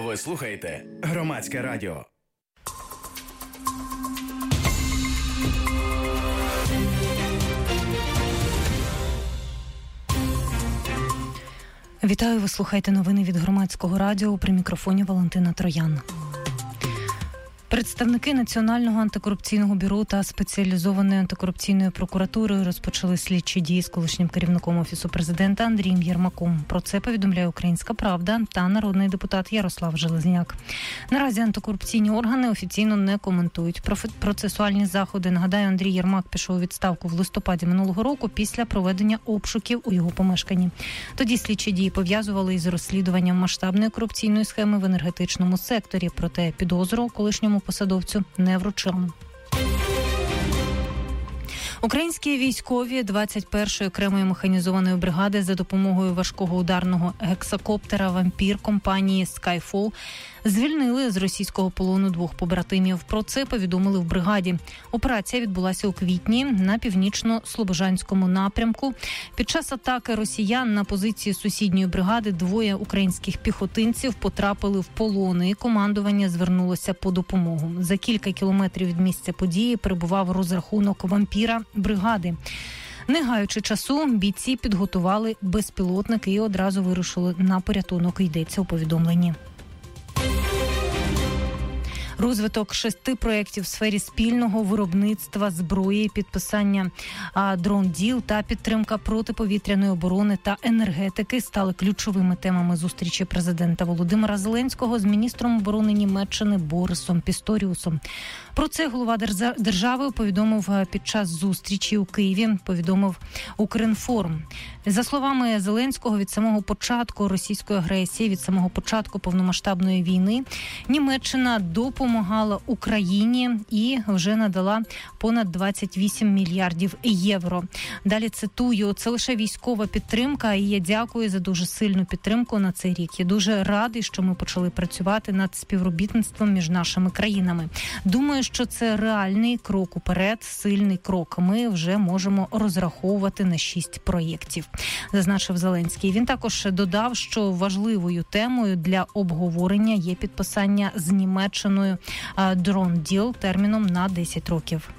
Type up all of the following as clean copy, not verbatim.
Ви слухаєте Громадське радіо. Вітаю, ви слухаєте новини від Громадського радіо. При мікрофоні Валентина Троян. Представники Національного антикорупційного бюро та спеціалізованої антикорупційної прокуратури розпочали слідчі дії з колишнім керівником Офісу президента Андрієм Єрмаком. Про це повідомляє «Українська правда» та народний депутат Ярослав Железняк. Наразі антикорупційні органи офіційно не коментують процесуальні заходи. Нагадаю, Андрій Єрмак пішов у відставку в листопаді минулого року після проведення обшуків у його помешканні. Тоді слідчі дії пов'язували із розслідуванням масштабної корупційної схеми в енергетичному секторі. Проте підозру колишньому посадовцю не вручили. Українські військові 21-ї окремої механізованої бригади за допомогою важкого ударного гексакоптера «Вампір» компанії Skyfall звільнили з російського полону 2 побратимів. Про це повідомили в бригаді. Операція відбулася у квітні на північно-слобожанському напрямку. Під час атаки росіян на позиції сусідньої бригади 2 українських піхотинців потрапили в полон, і командування звернулося по допомогу. За кілька кілометрів від місця події перебував розрахунок «Вампіра» бригади. Не гаючи часу, бійці підготували безпілотники і одразу вирушили на порятунок, йдеться у повідомленні. Розвиток 6 проєктів в сфері спільного виробництва зброї, підписання дрон-діл та підтримка протиповітряної оборони та енергетики стали ключовими темами зустрічі президента Володимира Зеленського з міністром оборони Німеччини Борисом Пісторіусом. Про це голова держави повідомив під час зустрічі у Києві, повідомив Укрінформ. За словами Зеленського, від самого початку російської агресії, від самого початку повномасштабної війни, Німеччина допомагала Україні і вже надала понад 28 мільярдів євро. Далі цитую: «Це лише військова підтримка, і я дякую за дуже сильну підтримку на цей рік. Я дуже радий, що ми почали працювати над співробітництвом між нашими країнами. Думаю, що це реальний крок уперед, сильний крок. Ми вже можемо розраховувати на 6 проєктів», зазначив Зеленський. Він також додав, що важливою темою для обговорення є підписання з Німеччиною дрон-діл терміном на 10 років.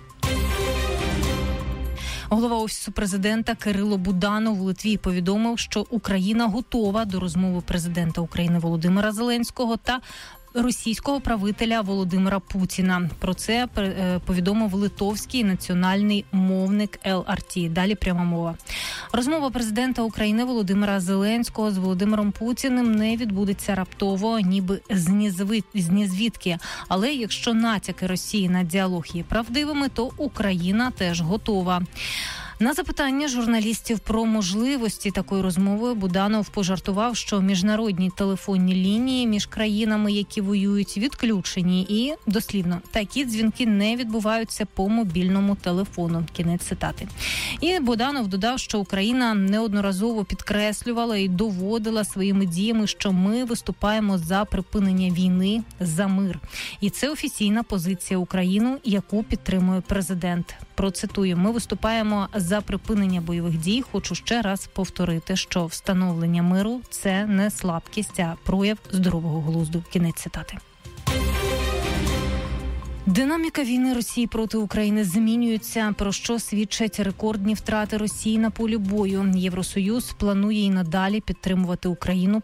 Голова Офісу президента Кирило Буданов в Литві повідомив, що Україна готова до розмови президента України Володимира Зеленського та російського правителя Володимира Путіна. Про це повідомив литовський національний мовник ЛРТ. Далі пряма мова. Розмова президента України Володимира Зеленського з Володимиром Путіним не відбудеться раптово, ніби з нізвідки. Але якщо натяки Росії на діалог є правдивими, то Україна теж готова. На запитання журналістів про можливості такої розмови Буданов пожартував, що міжнародні телефонні лінії між країнами, які воюють, відключені. І, дослівно, такі дзвінки не відбуваються по мобільному телефону. Кінець цитати. І Буданов додав, що Україна неодноразово підкреслювала і доводила своїми діями, що ми виступаємо за припинення війни, за мир. І це офіційна позиція України, яку підтримує президент. Процитую: «Ми виступаємо за припинення бойових дій. Хочу ще раз повторити, що встановлення миру – це не слабкість, а прояв здорового глузду». Кінець цитати. Динаміка війни Росії проти України змінюється, про що свідчать рекордні втрати Росії на полі бою. Євросоюз планує і надалі підтримувати Україну,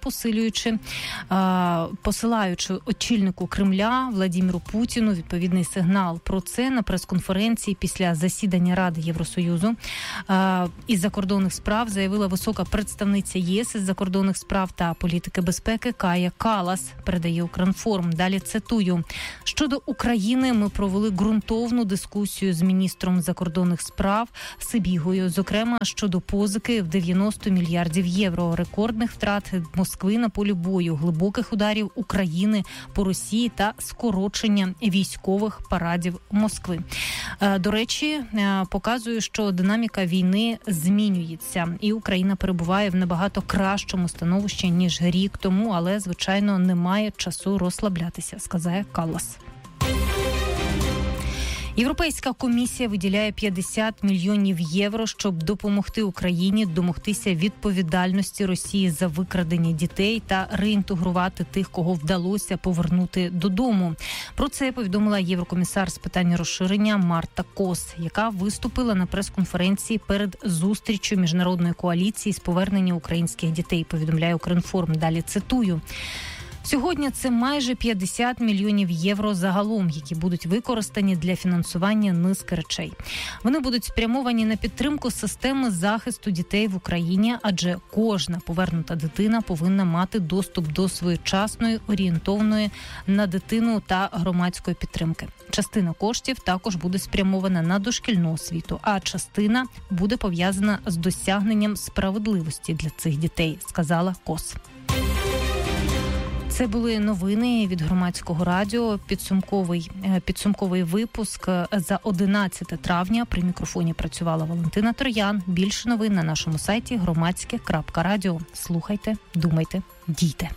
посилаючи очільнику Кремля Владимиру Путіну відповідний сигнал. Про це на прес-конференції після засідання Ради Євросоюзу із закордонних справ заявила висока представниця ЄС із закордонних справ та політики безпеки Кая Каллас, передає Укрінформ. Далі цитую: «Щодо України ми провели ґрунтовну дискусію з міністром закордонних справ Сибігою, зокрема щодо позики в 90 мільярдів євро, рекордних втрат Москви на полі бою, глибоких ударів України по Росії та скорочення військових парадів Москви». До речі, показує, що динаміка війни змінюється, і Україна перебуває в набагато кращому становищі, ніж рік тому, але, звичайно, немає часу розслаблятися, сказає Каллас. Європейська комісія виділяє 50 мільйонів євро, щоб допомогти Україні домогтися відповідальності Росії за викрадення дітей та реінтегрувати тих, кого вдалося повернути додому. Про це повідомила єврокомісар з питань розширення Марта Кос, яка виступила на прес-конференції перед зустрічю міжнародної коаліції з повернення українських дітей, повідомляє Укрінформ. Далі цитую. Сьогодні це майже 50 мільйонів євро загалом, які будуть використані для фінансування низки речей. Вони будуть спрямовані на підтримку системи захисту дітей в Україні, адже кожна повернута дитина повинна мати доступ до своєчасної, орієнтовної на дитину та громадської підтримки. Частина коштів також буде спрямована на дошкільну освіту, а частина буде пов'язана з досягненням справедливості для цих дітей, сказала Кос. Це були новини від Громадського радіо. Підсумковий випуск за 11 травня. При мікрофоні працювала Валентина Троян. Більше новин на нашому сайті громадське.радіо. Слухайте, думайте, дійте.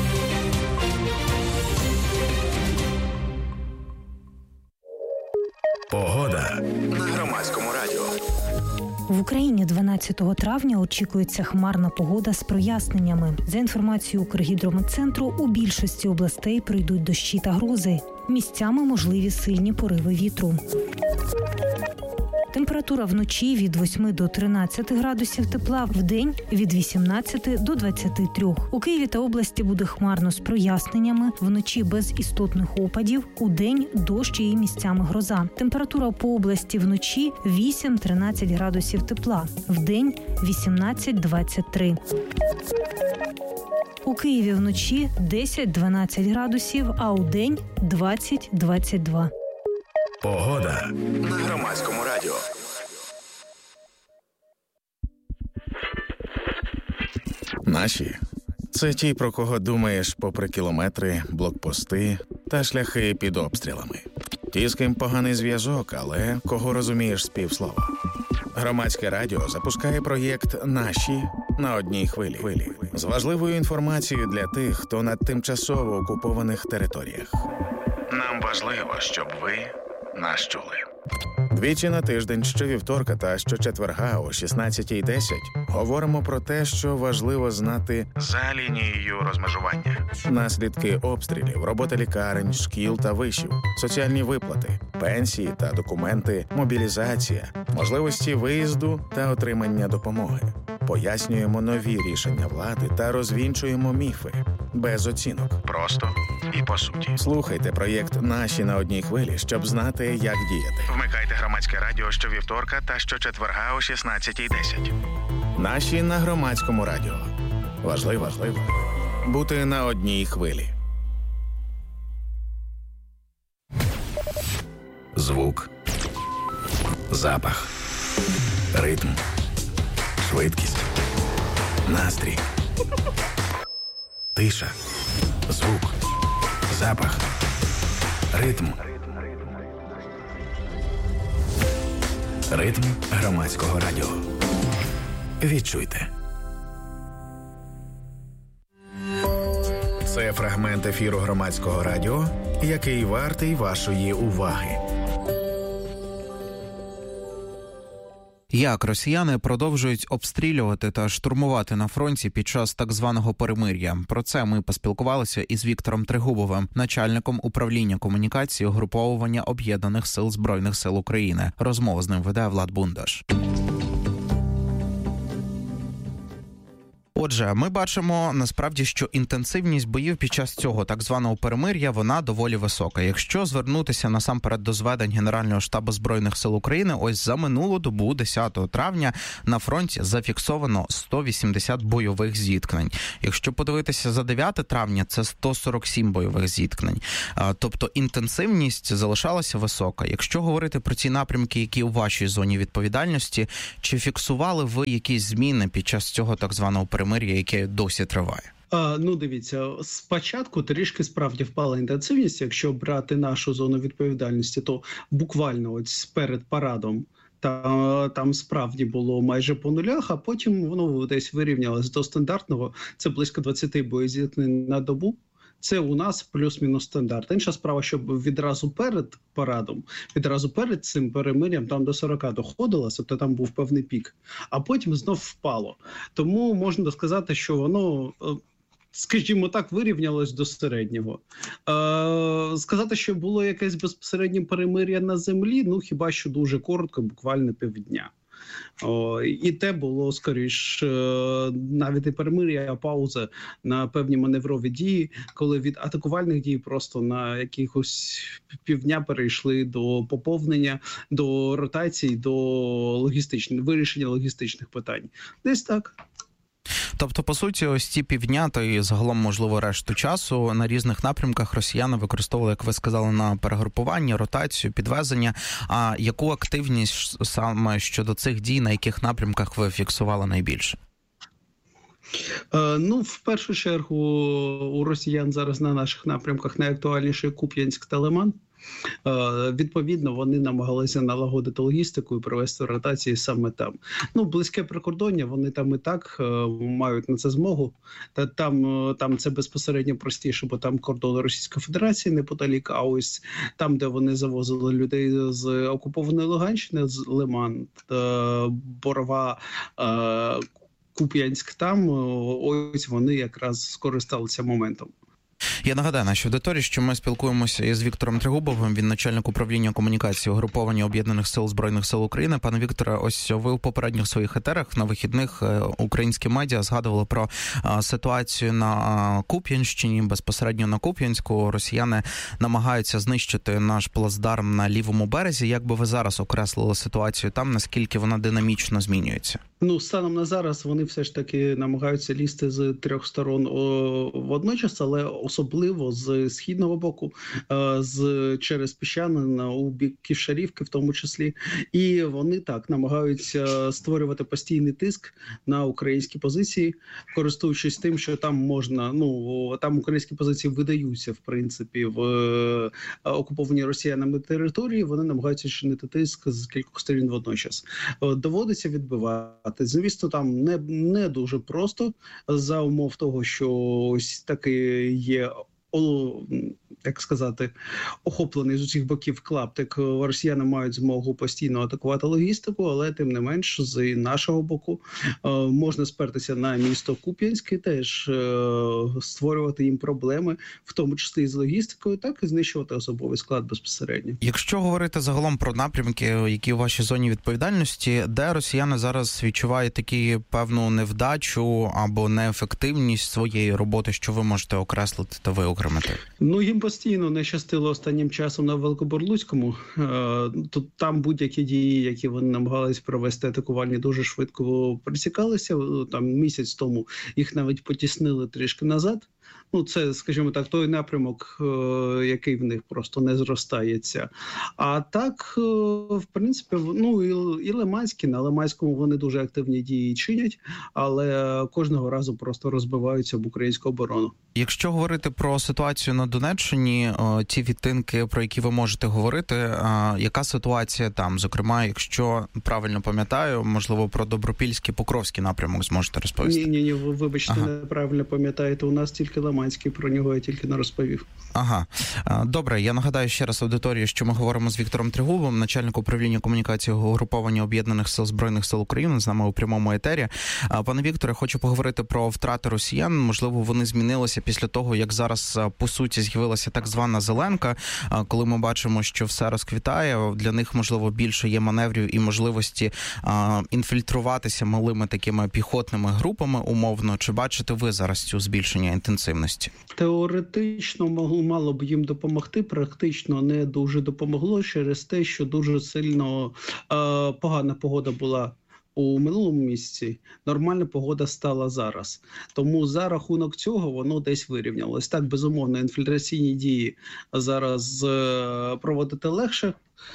Погода на Громадському радіо. В Україні 12 травня очікується хмарна погода з проясненнями. За інформацією Укргідрометцентру, у більшості областей пройдуть дощі та грози. Місцями можливі сильні пориви вітру. Температура вночі від 8 до 13 градусів тепла, вдень від 18 до 23. У Києві та області буде хмарно з проясненнями, вночі без істотних опадів, удень дощ і місцями гроза. Температура по області вночі 8-13 градусів тепла, вдень 18-23. У Києві вночі 10-12 градусів, а удень 20-22. Погода на Громадському радіо. Наші – це ті, про кого думаєш попри кілометри, блокпости та шляхи під обстрілами. Ті, з ким поганий зв'язок, але кого розумієш з півслова. Громадське радіо запускає проєкт «Наші» на одній хвилі. З важливою інформацією для тих, хто на тимчасово окупованих територіях. Нам важливо, щоб ви нас чули. Двічі на тиждень, щовівторка та щочетверга о 16:10 говоримо про те, що важливо знати за лінією розмежування. Наслідки обстрілів, робота лікарень, шкіл та вишів, соціальні виплати, пенсії та документи, мобілізація, можливості виїзду та отримання допомоги. Пояснюємо нові рішення влади та розвінчуємо міфи. Без оцінок. Просто і по суті. Слухайте проєкт «Наші» на одній хвилі, щоб знати, як діяти. Вмикайте Громадське радіо щовівторка та щочетверга о 16:10. «Наші» на Громадському радіо. Важливо бути на одній хвилі. Звук. Запах. Ритм. Швидкість. Настрій. Тиша, звук, запах, ритм. Ритм Громадського радіо. Відчуйте. Це фрагмент ефіру Громадського радіо, який вартий вашої уваги. Як росіяни продовжують обстрілювати та штурмувати на фронті під час так званого перемир'я? Про це ми поспілкувалися із Віктором Трегубовим, начальником управління комунікації угруповування Об'єднаних сил Збройних сил України. Розмову з ним веде Влад Бундаш. Отже, ми бачимо насправді, що інтенсивність боїв під час цього так званого перемир'я, вона доволі висока. Якщо звернутися насамперед до зведень Генерального штабу Збройних сил України, ось за минулу добу, 10 травня, на фронті зафіксовано 180 бойових зіткнень. Якщо подивитися за 9 травня, це 147 бойових зіткнень. Тобто інтенсивність залишалася висока. Якщо говорити про ці напрямки, які у вашій зоні відповідальності, чи фіксували ви якісь зміни під час цього так званого перемир'я, яке досі триває? Дивіться, спочатку трішки справді впала інтенсивність. Якщо брати нашу зону відповідальності, то буквально ось перед парадом там справді було майже по нулях, а потім воно десь вирівнялось до стандартного. Це близько 20 боєзіткнень на добу. Це у нас плюс-мінус стандарт. Інша справа, щоб відразу перед парадом, відразу перед цим перемир'ям там до 40 доходило, тобто там був певний пік, а потім знов впало. Тому можна сказати, що воно, скажімо так, вирівнялось до середнього. Сказати, що було якесь безпосереднє перемир'я на землі, ну хіба що дуже коротко, буквально півдня. І те було, скоріш, навіть не перемир'я, а пауза на певні маневрові дії, коли від атакувальних дій просто на якихось півдня перейшли до поповнення, до ротацій, до вирішення логістичних питань. Десь так. Тобто, по суті, ось ці півдня, та і загалом, можливо, решту часу на різних напрямках росіяни використовували, як ви сказали, на перегрупування, ротацію, підвезення. А яку активність саме щодо цих дій, на яких напрямках ви фіксували найбільше? Ну, в першу чергу, у росіян зараз на наших напрямках найактуальніший Куп'янськ та Лиман. Відповідно, вони намагалися налагодити логістику і провести ротації саме там. Ну, близьке прикордоння, вони там і так мають на це змогу. Там це безпосередньо простіше, бо там кордон Російської Федерації неподалік, а ось там, де вони завозили людей з окупованої Луганщини, з Лиман, Борова, Куп'янськ там, ось вони якраз скористалися моментом. Я нагадаю нашій аудиторії, що ми спілкуємося із Віктором Трегубовим, він начальник управління комунікації угруповання Об'єднаних сил Збройних сил України. Пане Вікторе, ось ви у попередніх своїх етерах на вихідних українські медіа згадували про ситуацію на Куп'янщині, безпосередньо на Куп'янську. Росіяни намагаються знищити наш плацдарм на лівому березі. Як би ви зараз окреслили ситуацію там, наскільки вона динамічно змінюється? Ну, станом на зараз вони все ж таки намагаються лізти з трьох сторон водночас, але особливо з східного боку, через Піщанин у бік Ківшарівки в тому числі. І вони так намагаються створювати постійний тиск на українські позиції, користуючись тим, що там можна, там українські позиції видаються, в принципі, в окуповані росіянами території, вони намагаються чинити тиск з кількох сторін водночас. Доводиться відбивати. Звісно, там не дуже просто за умов того, що ось таки є, як сказати, охоплений з усіх боків клаптик. Росіяни мають змогу постійно атакувати логістику, але тим не менш з нашого боку можна спертися на місто Куп'янськ і теж створювати їм проблеми, в тому числі і з логістикою, так і знищувати особовий склад безпосередньо. Якщо говорити загалом про напрямки, які у вашій зоні відповідальності, де росіяни зараз відчувають такі певну невдачу або неефективність своєї роботи, що ви можете окреслити та виокремити? Ну, їм постійно не щастило останнім часом на Великобурлуцькому. Тут там будь-які дії, які вони намагались провести атакувальні, дуже швидко присікалися. Там місяць тому їх навіть потіснили трішки назад. Ну, це, скажімо так, той напрямок, який в них просто не зростається. А так, в принципі, і Лиманський, на Лиманському вони дуже активні дії чинять, але кожного разу просто розбиваються об українську оборону. Якщо говорити про ситуацію на Донеччині, ті відтинки, про які ви можете говорити, яка ситуація там? Зокрема, якщо правильно пам'ятаю, можливо, про Добропільський, Покровський напрямок зможете розповісти? Ні, вибачте, неправильно пам'ятаєте, у нас тільки Лиманський, про нього я тільки не розповів. Ага. Добре, я нагадаю ще раз аудиторії, що ми говоримо з Віктором Трегубовим, начальник управління комунікації угруповання Об'єднаних сил Збройних сил України, з нами у прямому етері. Пане Вікторе, хочу поговорити про втрати росіян. Можливо, вони змінилися після того, як зараз, по суті, з'явилася так звана зеленка, коли ми бачимо, що все розквітає, для них, можливо, більше є маневрів і можливості інфільтруватися малими такими піхотними групами, умовно. Чи бачите ви зараз цю збільшення інтенсивності? Теоретично мало б їм допомогти, практично не дуже допомогло через те, що дуже сильно погана погода була у минулому місяці, нормальна погода стала зараз. Тому за рахунок цього воно десь вирівнялось. Так, безумовно, інфільтраційні дії зараз проводити легше,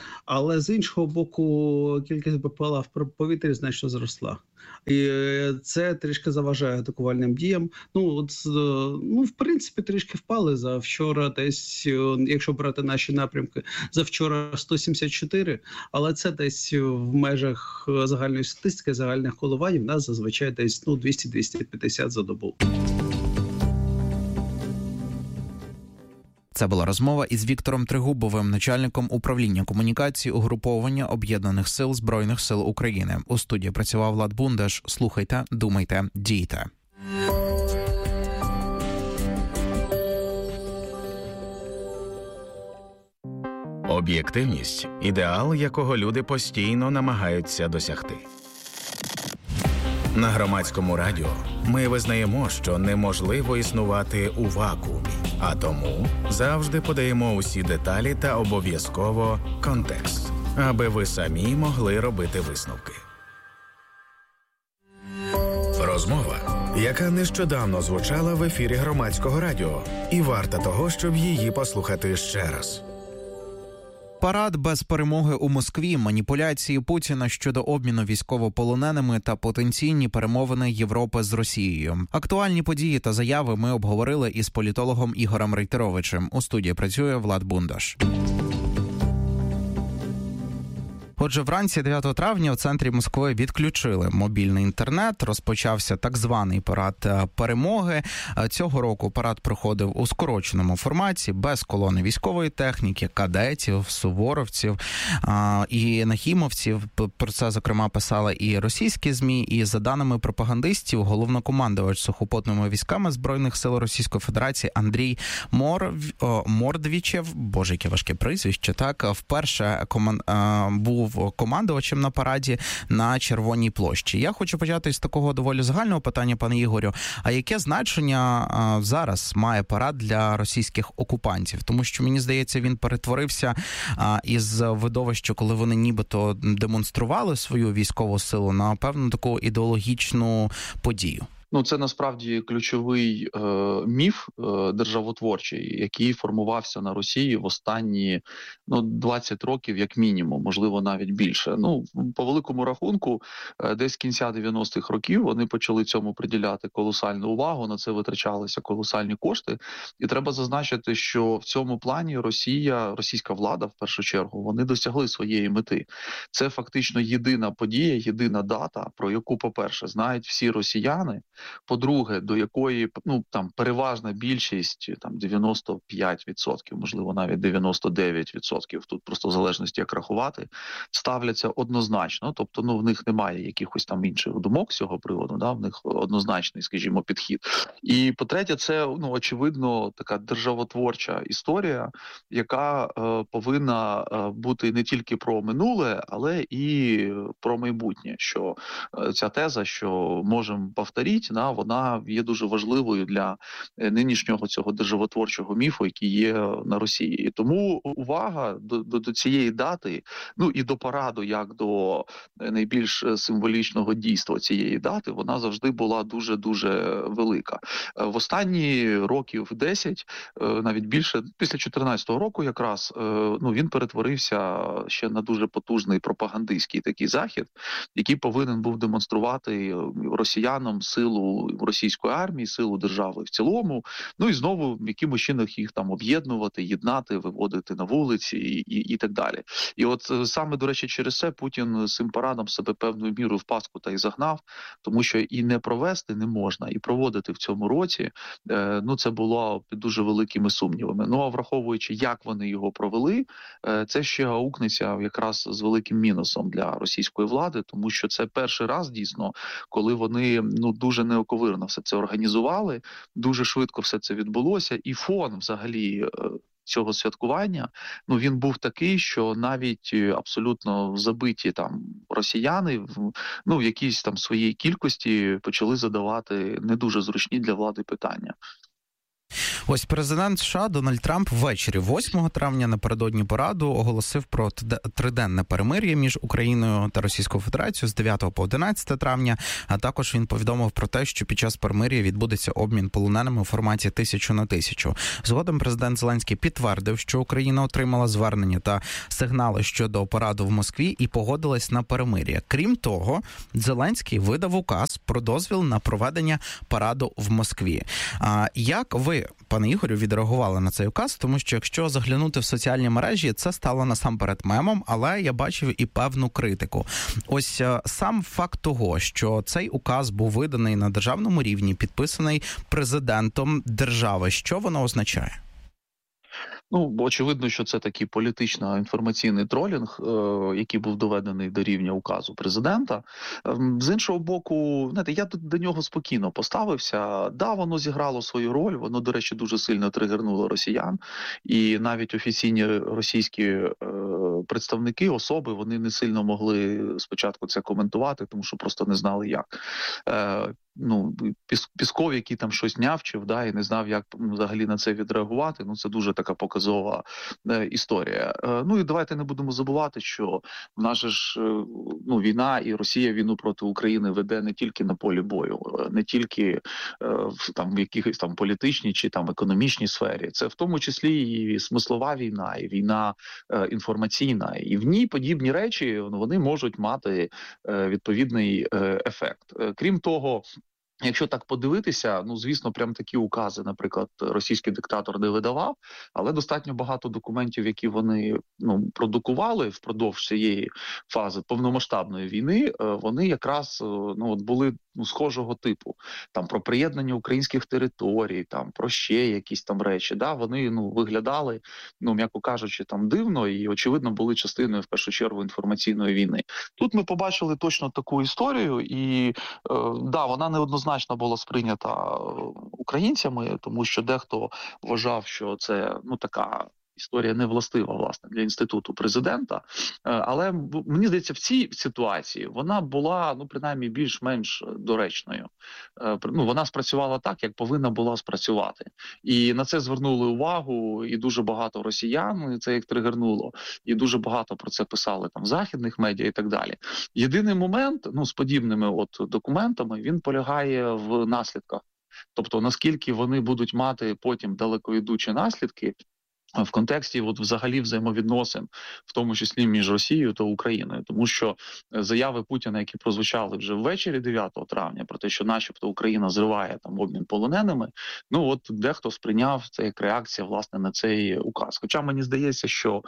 але з іншого боку кількість БПЛА в повітрі значно зросла. І це трішки заважає атакувальним діям. В принципі, трішки впали за вчора десь, якщо брати наші напрямки, за вчора 174, але це десь в межах загальної статистики, загальних коливань, в нас зазвичай десь 200-250 за добу. Це була розмова із Віктором Трегубовим, начальником управління комунікації угруповання Об'єднаних сил Збройних сил України. У студії працював Влад Бундаш. Слухайте, думайте, дійте. Об'єктивність – ідеал, якого люди постійно намагаються досягти. На Громадському радіо ми визнаємо, що неможливо існувати у вакуумі, а тому завжди подаємо усі деталі та обов'язково контекст, аби ви самі могли робити висновки. Розмова, яка нещодавно звучала в ефірі Громадського радіо, і варта того, щоб її послухати ще раз. Парад без перемоги у Москві, маніпуляції Путіна щодо обміну військовополоненими та потенційні перемовини Європи з Росією. Актуальні події та заяви ми обговорили із політологом Ігорем Рейтеровичем. У студії працює Влад Бундаш. Отже, вранці 9 травня в центрі Москви відключили мобільний інтернет, розпочався так званий парад перемоги. Цього року парад проходив у скороченому форматі, без колони військової техніки, кадетів, суворовців і нахімовців. Про це, зокрема, писали і російські ЗМІ, і за даними пропагандистів, головнокомандувач сухопутними військами Збройних сил Російської Федерації Андрій Мордвічев, боже, яке важке прізвище, так, вперше був командувачем на параді на Червоній площі. Я хочу почати з такого доволі загального питання, пане Ігорю. А яке значення зараз має парад для російських окупантів? Тому що, мені здається, він перетворився із видовища, коли вони нібито демонстрували свою військову силу, на певну таку ідеологічну подію. Це насправді ключовий міф державотворчий, який формувався на Росії в останні 20 років як мінімум, можливо навіть більше. По великому рахунку, десь з кінця 90-х років вони почали цьому приділяти колосальну увагу, на це витрачалися колосальні кошти. І треба зазначити, що в цьому плані російська влада, в першу чергу, вони досягли своєї мети. Це фактично єдина подія, єдина дата, про яку, по-перше, знають всі росіяни, по-друге, до якої переважна більшість, 95%, можливо навіть 99%, тут просто в залежності як рахувати, ставляться однозначно, тобто в них немає якихось там інших думок з цього приводу, в них однозначний, скажімо, підхід. І по-третє, це очевидно така державотворча історія, яка повинна бути не тільки про минуле, але і про майбутнє, що ця теза, що можемо повторити, вона є дуже важливою для нинішнього цього державотворчого міфу, який є на Росії. І тому увага до цієї дати, і до параду, як до найбільш символічного дійства цієї дати, вона завжди була дуже-дуже велика. В останні років 10, навіть більше, після 14-го року якраз, він перетворився ще на дуже потужний пропагандистський такий захід, який повинен був демонструвати росіянам силу російської армії, силу держави в цілому, і знову в якимось чином їх там об'єднувати, єднати, виводити на вулиці і так далі. І от саме, до речі, через це Путін з цим парадом себе певною мірою в пастку та й загнав, тому що і не провести не можна, і проводити в цьому році, це було під дуже великими сумнівами. А враховуючи, як вони його провели, це ще аукнеться якраз з великим мінусом для російської влади, тому що це перший раз дійсно, коли вони дуже неоковирно все це організували, дуже швидко все це відбулося, і фон взагалі цього святкування, він був такий, що навіть абсолютно забиті там росіяни в якійсь там своїй кількості почали задавати не дуже зручні для влади питання. Ось президент США Дональд Трамп ввечері 8 травня напередодні параду оголосив про триденне перемир'я між Україною та Російською Федерацією з 9 по 11 травня, а також він повідомив про те, що під час перемир'я відбудеться обмін полоненими у форматі 1000 на 1000. Згодом президент Зеленський підтвердив, що Україна отримала звернення та сигнали щодо параду в Москві і погодилась на перемир'я. Крім того, Зеленський видав указ про дозвіл на проведення параду в Москві. Як ви, пане Ігорю, відреагували на цей указ? Тому що, якщо заглянути в соціальні мережі, це стало насамперед мемом, але я бачив і певну критику. Ось сам факт того, що цей указ був виданий на державному рівні, підписаний президентом держави, що воно означає? Ну, бо очевидно, що це такий політично-інформаційний тролінг, який був доведений до рівня указу президента. З іншого боку, знаєте, я до нього спокійно поставився. Да, воно зіграло свою роль, воно, до речі, дуже сильно тригернуло росіян. І навіть офіційні російські представники, особи, вони не сильно могли спочатку це коментувати, тому що просто не знали як. Ну, Пісков, який там щось нявчив, да, і не знав, як взагалі на це відреагувати. Ну, це дуже така показова історія. Ну і давайте не будемо забувати, що в нас же ж війна, і Росія війну проти України веде не тільки на полі бою, не тільки в якихось там політичній чи там економічній сфері. Це в тому числі і смислова війна, і війна інформаційна. І в ній подібні речі вони можуть мати відповідний ефект. Крім того, якщо так подивитися, звісно, прям такі укази, наприклад, російський диктатор не видавав, але достатньо багато документів, які вони продукували впродовж цієї фази повномасштабної війни, вони якраз були схожого типу. Там про приєднання українських територій, там про ще якісь там речі. Да, вони виглядали, м'яко кажучи, там дивно і, очевидно, були частиною, в першу чергу, інформаційної війни. Тут ми побачили точно таку історію, і да, вона неоднозначно була сприйнята українцями, тому що дехто вважав, що це така історія не властива, власне, для інституту президента. Але мені здається, в цій ситуації вона була, принаймні, більш-менш доречною. Вона спрацювала так, як повинна була спрацювати. І на це звернули увагу і дуже багато росіян, і це їх тригернуло, і дуже багато про це писали там в західних медіа і так далі. Єдиний момент, з подібними документами, він полягає в наслідках. Тобто, наскільки вони будуть мати потім далекоідучі наслідки в контексті взагалі взаємовідносин, в тому числі між Росією та Україною. Тому що заяви Путіна, які прозвучали вже ввечері 9 травня, про те, що начебто Україна зриває там обмін полоненими, дехто сприйняв це як реакція, власне, на цей указ. Хоча мені здається, що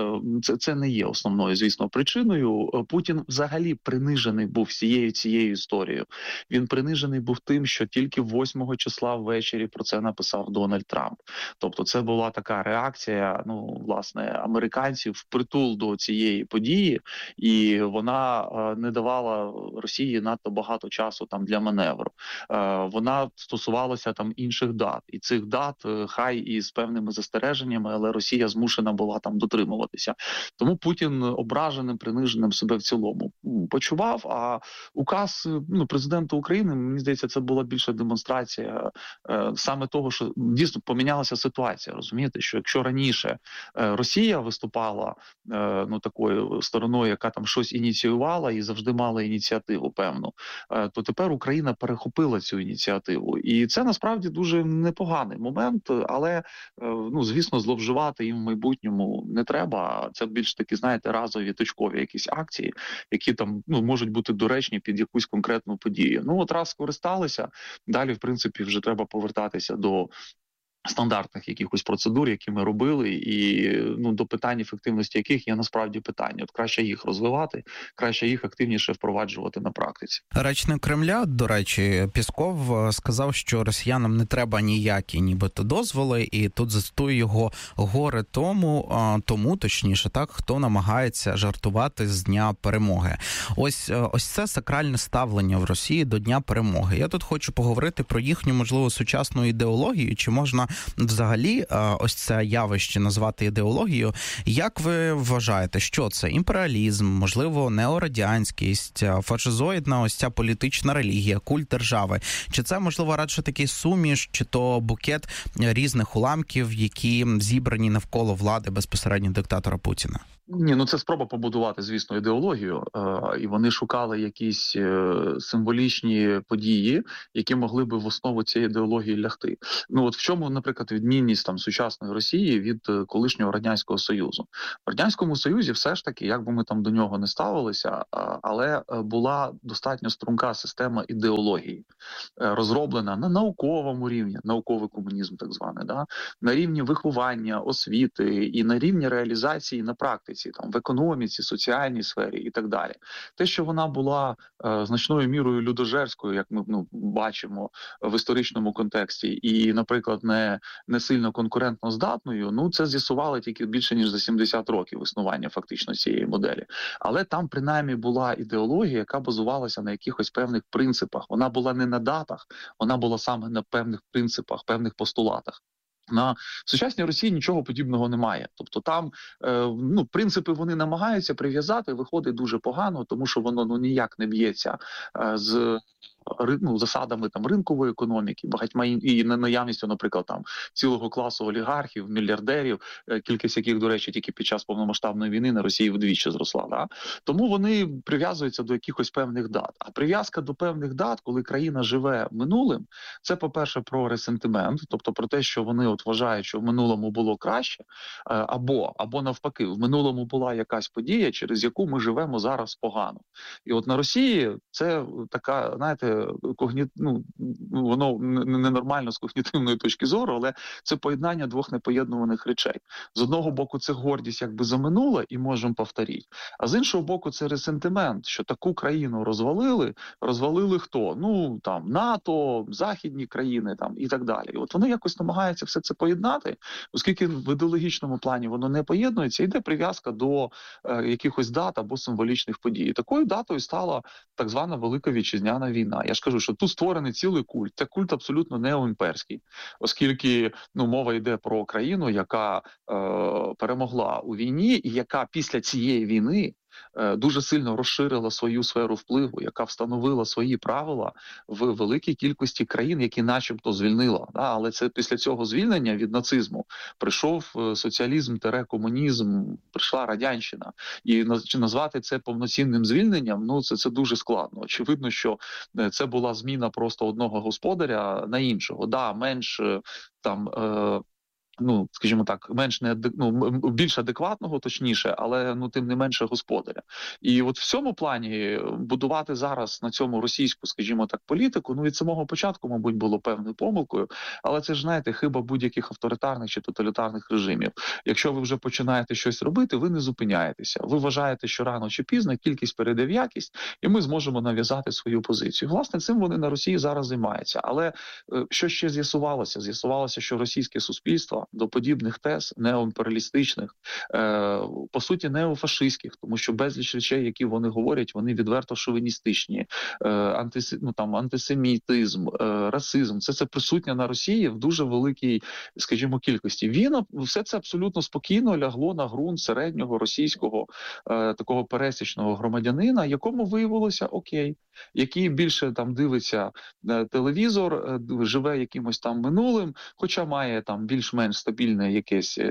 це не є основною, звісно, причиною. Путін взагалі принижений був всією цією історією. Він принижений був тим, що тільки 8 числа ввечері про це написав Дональд Трамп. Тобто це була така реакція, власне, американців впритул до цієї події, і вона не давала Росії надто багато часу там для маневру. Вона стосувалася там інших дат, і цих дат хай і з певними застереженнями, але Росія змушена була там дотримуватися. Тому Путін ображеним, приниженим себе в цілому почував, а указ президента України, мені здається, це була більша демонстрація саме того, що дійсно помінялася ситуація, розумієте, що якщо раніше Росія виступала такою стороною, яка там щось ініціювала і завжди мала ініціативу певну, то тепер Україна перехопила цю ініціативу. І це насправді дуже непоганий момент, але, звісно, зловживати їм в майбутньому не треба. Це більш такі, знаєте, разові точкові якісь акції, які там можуть бути доречні під якусь конкретну подію. Раз скористалися, далі, в принципі, вже треба повертатися до стандартних якихось процедур, які ми робили, і до питань ефективності яких є насправді питання. Краще їх розвивати, краще їх активніше впроваджувати на практиці. Речник Кремля, до речі, Пісков сказав, що росіянам не треба ніякі нібито дозволи, і тут зацитую його: горе тому, точніше, так, хто намагається жартувати з Дня Перемоги. Ось це сакральне ставлення в Росії до Дня Перемоги. Я тут хочу поговорити про їхню, можливо, сучасну ідеологію, чи можна взагалі ось це явище назвати ідеологією. Як ви вважаєте, що це? Імперіалізм, можливо, неорадянськість, фашизоїдна ось ця політична релігія, культ держави? Чи це, можливо, радше такий суміш, чи то букет різних уламків, які зібрані навколо влади безпосередньо диктатора Путіна? Ні, це спроба побудувати, звісно, ідеологію, і вони шукали якісь символічні події, які могли би в основу цієї ідеології лягти. В чому, наприклад, відмінність там сучасної Росії від колишнього Радянського Союзу? В Радянському Союзі все ж таки, як би ми там до нього не ставилися, але була достатньо струнка система ідеології, розроблена на науковому рівні, науковий комунізм так званий, да? На рівні виховання, освіти і на рівні реалізації на практиці. енергетиці, там в економіці, соціальній сфері і так далі. Те, що вона була значною мірою людожерською, як ми бачимо в історичному контексті, і, наприклад, не сильно конкурентно здатною, ну це з'ясували тільки більше ніж за 70 років існування фактично цієї моделі. Але там принаймні була ідеологія, яка базувалася на якихось певних принципах. Вона була не на датах, вона була саме на певних принципах, певних постулатах. На сучасній Росії нічого подібного немає. Тобто там принципи вони намагаються прив'язати, виходить дуже погано, тому що воно ніяк не б'ється з засадами там ринкової економіки, багатьма і наявністю, наприклад, там цілого класу олігархів, мільярдерів, кількість яких, до речі, тільки під час повномасштабної війни на Росії вдвічі зросла. Да? Тому вони прив'язуються до якихось певних дат. А прив'язка до певних дат, коли країна живе минулим, це, по-перше, про ресентимент, тобто про те, що вони вважають, що в минулому було краще, або навпаки, в минулому була якась подія, через яку ми живемо зараз погано. І от на Росії це така, знаєте, воно ненормально з когнітивної точки зору, але це поєднання двох непоєднуваних речей. З одного боку, це гордість якби за минуле і можемо повторити, а з іншого боку, це ресентимент, що таку країну розвалили хто? Ну, там, НАТО, західні країни там і так далі. І от вони якось намагаються все це поєднати, оскільки в ідеологічному плані воно не поєднується, йде прив'язка до якихось дат або символічних подій. І такою датою стала так звана Велика Вітчизняна війна. Я ж кажу, що тут створений цілий культ. Це культ абсолютно неоімперський, оскільки мова йде про країну, яка перемогла у війні і яка після цієї війни дуже сильно розширила свою сферу впливу, яка встановила свої правила в великій кількості країн, які начебто звільнила. Але це після цього звільнення від нацизму прийшов соціалізм-комунізм, прийшла радянщина. І назвати це повноцінним звільненням, це дуже складно. Очевидно, що це була зміна просто одного господаря на іншого. Менш там... скажімо так, більш адекватного, точніше, але тим не менше господаря. І от в цьому плані будувати зараз на цьому російську, скажімо так, політику, від самого початку, мабуть, було певною помилкою, але це ж, знаєте, хиба будь-яких авторитарних чи тоталітарних режимів. Якщо ви вже починаєте щось робити, ви не зупиняєтеся. Ви вважаєте, що рано чи пізно кількість перейде в якість, і ми зможемо нав'язати свою позицію. Власне, цим вони на Росії зараз займаються. Але що ще з'ясувалося? З'ясувалося, що російське суспільство до подібних тез неоімперіалістичних, по суті, неофашистських, тому що безліч речей, які вони говорять, вони відверто шовіністичні, антисемітизм, расизм, це присутнє на Росії в дуже великій, скажімо, кількості. Все це абсолютно спокійно лягло на ґрунт середнього російського такого пересічного громадянина, якому виявилося окей, який більше там дивиться телевізор, живе якимось там минулим, хоча має там більш-менш стабільне якесь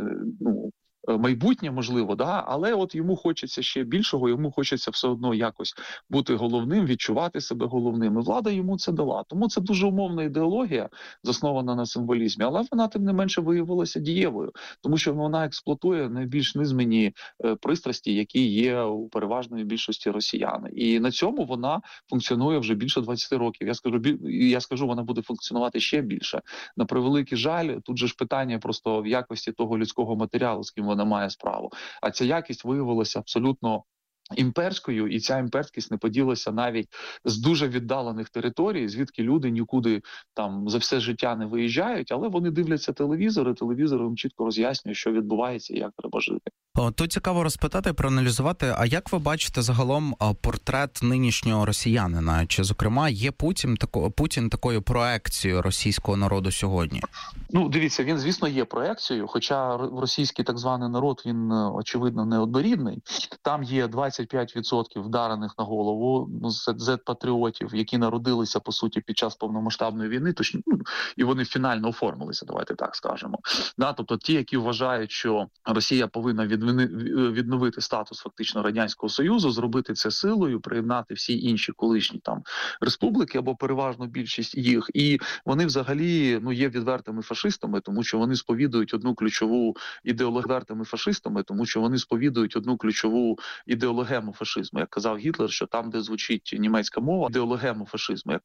майбутнє, можливо, але от йому хочеться ще більшого, йому хочеться все одно якось бути головним, відчувати себе головним. І влада йому це дала. Тому це дуже умовна ідеологія, заснована на символізмі, але вона тим не менше виявилася дієвою, тому що вона експлуатує найбільш низмені пристрасті, які є у переважної більшості росіян. І на цьому вона функціонує вже більше 20 років. Я скажу, вона буде функціонувати ще більше. На превеликий жаль, тут же ж питання просто в якості того людського матеріалу, з ким вона має справу. А ця якість виявилася абсолютно імперською, і ця імперськість не поділася навіть з дуже віддалених територій, звідки люди нікуди там за все життя не виїжджають, але вони дивляться телевізор, і телевізор їм чітко роз'яснює, що відбувається і як треба жити. Тут цікаво розпитати, проаналізувати, а як ви бачите загалом портрет нинішнього росіянина? Чи, зокрема, є Путін такою проекцією російського народу сьогодні? Дивіться, він, звісно, є проекцією, хоча російський так званий народ, він, очевидно, неоднорідний. Там є 25% вдарених на голову зет-патріотів, які народилися, по суті, під час повномасштабної війни, і вони фінально оформилися, давайте так скажемо. Тобто ті, які вважають, що Росія повинна відновити статус фактично Радянського Союзу, зробити це силою, приєднати всі інші колишні там республіки або переважну більшість їх. І вони взагалі є відвертими фашистами, тому що вони сповідують одну ключову ідеологему фашизму. Як казав Гітлер, що там, де звучить німецька мова, ідеологему фашизму.